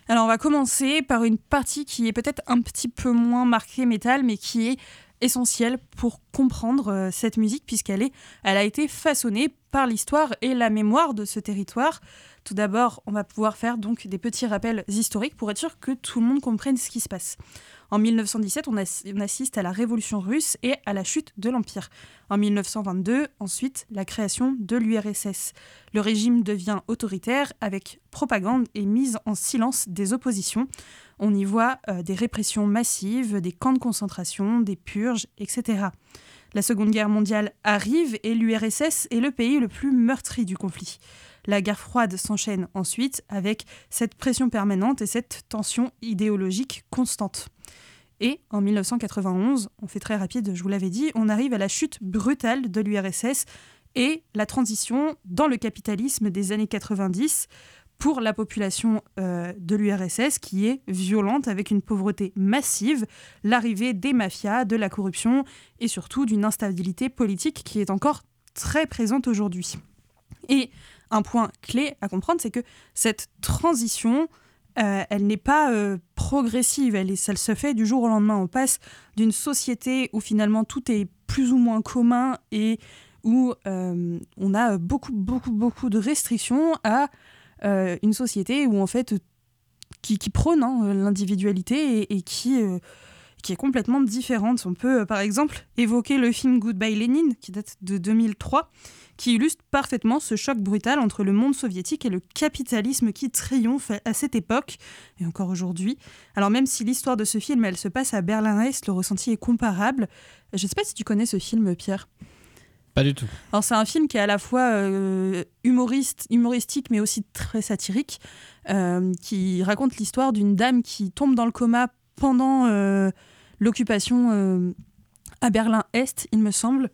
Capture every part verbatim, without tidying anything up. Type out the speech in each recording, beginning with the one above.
Alors on va commencer par une partie qui est peut-être un petit peu moins marquée métal, mais qui est essentielle pour comprendre euh, cette musique, puisqu'elle est, elle a été façonnée par l'histoire et la mémoire de ce territoire. Tout d'abord, on va pouvoir faire donc des petits rappels historiques pour être sûr que tout le monde comprenne ce qui se passe. En mille neuf cent dix-sept, on, ass- on assiste à la Révolution russe et à la chute de l'Empire. En mille neuf cent vingt-deux, ensuite, la création de l'U R S S. Le régime devient autoritaire avec propagande et mise en silence des oppositions. On y voit euh, des répressions massives, des camps de concentration, des purges, et cetera. La Seconde Guerre mondiale arrive et l'U R S S est le pays le plus meurtri du conflit. La guerre froide s'enchaîne ensuite avec cette pression permanente et cette tension idéologique constante. Et en mille neuf cent quatre-vingt-onze, on fait très rapide, je vous l'avais dit, on arrive à la chute brutale de l'U R S S et la transition dans le capitalisme des années quatre-vingt-dix pour la population euh, de l'U R S S qui est violente avec une pauvreté massive, l'arrivée des mafias, de la corruption et surtout d'une instabilité politique qui est encore très présente aujourd'hui. Et un point clé à comprendre, c'est que cette transition, euh, elle n'est pas euh, progressive, elle, est, ça se fait du jour au lendemain. On passe d'une société où finalement tout est plus ou moins commun et où euh, on a beaucoup, beaucoup, beaucoup de restrictions à euh, une société où en fait, qui, qui prône hein, l'individualité et, et qui, euh, qui est complètement différente. On peut euh, par exemple évoquer le film Goodbye Lénine, qui date de deux mille trois, qui illustre parfaitement ce choc brutal entre le monde soviétique et le capitalisme qui triomphe à cette époque, et encore aujourd'hui. Alors même si l'histoire de ce film, elle se passe à Berlin-Est, le ressenti est comparable. Je ne sais pas si tu connais ce film, Pierre. Pas du tout. Alors c'est un film qui est à la fois euh, humoriste, humoristique, mais aussi très satirique, euh, qui raconte l'histoire d'une dame qui tombe dans le coma pendant euh, l'occupation euh, à Berlin-Est, il me semble,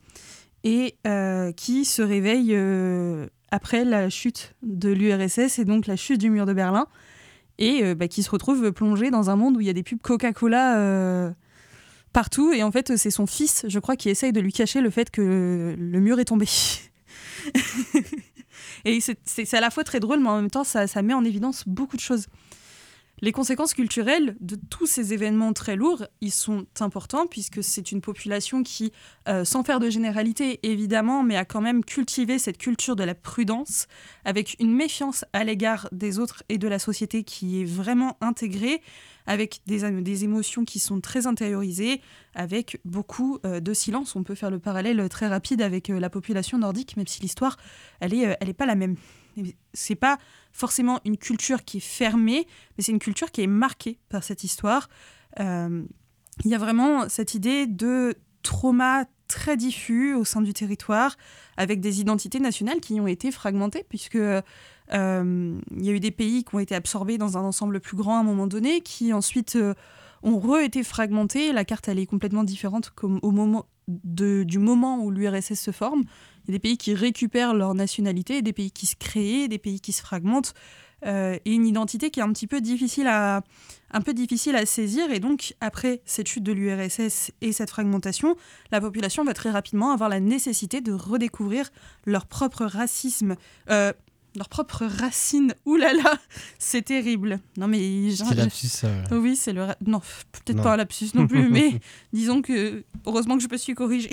et euh, qui se réveille euh, après la chute de l'U R S S et donc la chute du mur de Berlin, et euh, bah, qui se retrouve plongé dans un monde où il y a des pubs Coca-Cola euh, partout, et en fait c'est son fils, je crois, qui essaye de lui cacher le fait que le mur est tombé. Et c'est, c'est, c'est à la fois très drôle, mais en même temps ça, ça met en évidence beaucoup de choses. Les conséquences culturelles de tous ces événements très lourds, ils sont importants puisque c'est une population qui, euh, sans faire de généralité évidemment, mais a quand même cultivé cette culture de la prudence avec une méfiance à l'égard des autres et de la société qui est vraiment intégrée, avec des, des émotions qui sont très intériorisées, avec beaucoup euh, de silence. On peut faire le parallèle très rapide avec euh, la population nordique, même si l'histoire, elle est, euh, elle est pas la même. C'est pas forcément une culture qui est fermée, mais c'est une culture qui est marquée par cette histoire. Euh, il y a vraiment cette idée de trauma très diffus au sein du territoire, avec des identités nationales qui ont été fragmentées, puisque euh, il y a eu des pays qui ont été absorbés dans un ensemble plus grand à un moment donné, qui ensuite euh, ont re-été fragmentés. La carte, elle est complètement différente comme au moment de, du moment où l'U R S S se forme. Il y a des pays qui récupèrent leur nationalité, des pays qui se créent, des pays qui se fragmentent, euh, et une identité qui est un petit peu difficile à, un peu difficile à saisir. Et donc, après cette chute de l'U R S S et cette fragmentation, la population va très rapidement avoir la nécessité de redécouvrir leur propre racisme, euh, leurs propres racines. Ouh là là, c'est terrible. Non mais j'ai, c'est lapsus. Euh... Oui, c'est le ra... non, peut-être non. pas un lapsus non plus, mais disons que heureusement que je me suis corrigée.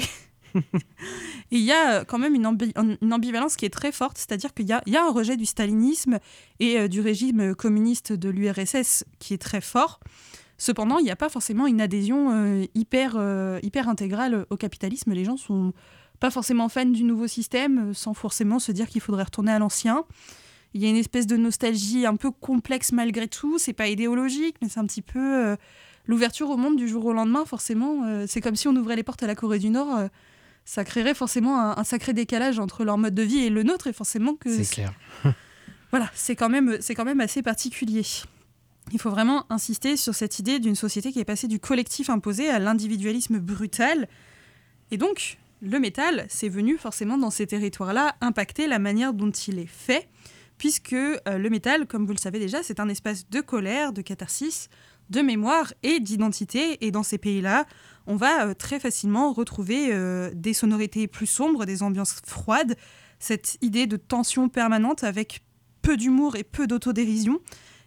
Et il y a quand même une, ambi- une ambivalence qui est très forte, c'est-à-dire qu'il y a, y a un rejet du stalinisme et euh, du régime communiste de l'U R S S qui est très fort. Cependant, il n'y a pas forcément une adhésion euh, hyper, euh, hyper intégrale au capitalisme. Les gens sont pas forcément fans du nouveau système, sans forcément se dire qu'il faudrait retourner à l'ancien. Il y a une espèce de nostalgie un peu complexe malgré tout. C'est pas idéologique, mais c'est un petit peu euh, l'ouverture au monde du jour au lendemain. Forcément, euh, c'est comme si on ouvrait les portes à la Corée du Nord. Euh, ça créerait forcément un, un sacré décalage entre leur mode de vie et le nôtre, et forcément que... C'est clair. Voilà, c'est quand même, c'est quand même assez particulier. Il faut vraiment insister sur cette idée d'une société qui est passée du collectif imposé à l'individualisme brutal. Et donc, le métal, c'est venu forcément dans ces territoires-là impacter la manière dont il est fait, puisque euh, le métal, comme vous le savez déjà, c'est un espace de colère, de catharsis, de mémoire et d'identité. Et dans ces pays-là, on va euh, très facilement retrouver euh, des sonorités plus sombres, des ambiances froides, cette idée de tension permanente avec peu d'humour et peu d'autodérision.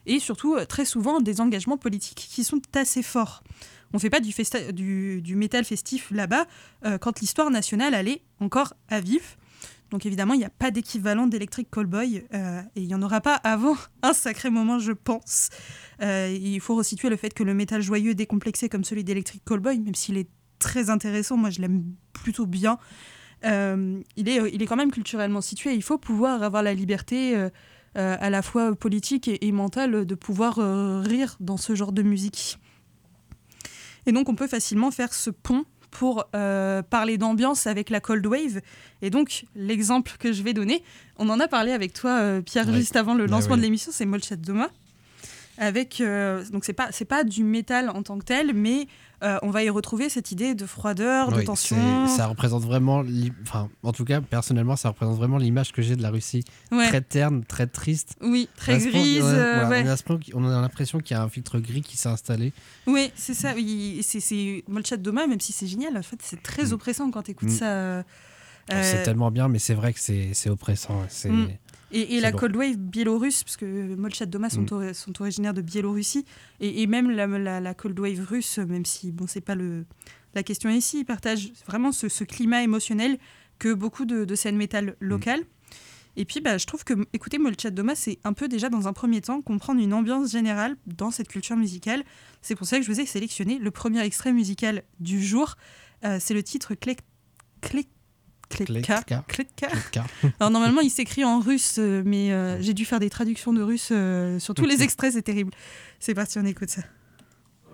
et surtout euh, très souvent des engagements politiques qui sont assez forts. On ne fait pas du, festa- du, du métal festif là-bas euh, quand l'histoire nationale elle est encore à vif. Donc évidemment, il n'y a pas d'équivalent d'Electric Callboy euh, et il n'y en aura pas avant un sacré moment, je pense. Euh, il faut resituer le fait que le métal joyeux décomplexé comme celui d'Electric Callboy, même s'il est très intéressant, moi je l'aime plutôt bien, euh, il, est, il est quand même culturellement situé. Il faut pouvoir avoir la liberté euh, euh, à la fois politique et, et mentale de pouvoir euh, rire dans ce genre de musique. Et donc on peut facilement faire ce pont pour euh, parler d'ambiance avec la Cold Wave. Et donc, l'exemple que je vais donner, on en a parlé avec toi, euh, Pierre, ouais. juste avant le lancement ouais, ouais. de l'émission, c'est Molchat Doma. Avec, euh, donc, c'est pas, c'est pas du métal en tant que tel, mais euh, on va y retrouver cette idée de froideur, Oui, de tension. Ça représente vraiment, enfin, en tout cas, personnellement, ça représente vraiment l'image que j'ai de la Russie. Ouais. Très terne, très triste. Oui, très on grise. On a, euh, voilà, ouais. on, a ce point, on a l'impression qu'il y a un filtre gris qui s'est installé. Oui, c'est ça. Oui, c'est, c'est Molchat Doma, même si c'est génial, en fait, c'est très Mm. oppressant quand tu écoutes Mm. ça. Euh... C'est tellement bien, mais c'est vrai que c'est, c'est oppressant. C'est... Mm. Et, et c'est la bon. Cold Wave biélorusse, parce que Molchat Doma sont, Mm. or- sont originaires de Biélorussie, et, et même la, la, la Cold Wave russe, même si bon, c'est pas le, la question ici, ils partagent vraiment ce, ce climat émotionnel que beaucoup de, de scènes métal locales. Mm. Et puis, bah, je trouve que écouter Molchat Doma, c'est un peu déjà, dans un premier temps, comprendre une ambiance générale dans cette culture musicale. C'est pour ça que je vous ai sélectionné le premier extrait musical du jour. Euh, c'est le titre Klek... Klek... Kletka. Kletka. Alors normalement, il s'écrit en russe, mais euh, j'ai dû faire des traductions de russe euh, sur tous les extraits, c'est terrible. C'est parti, on écoute ça.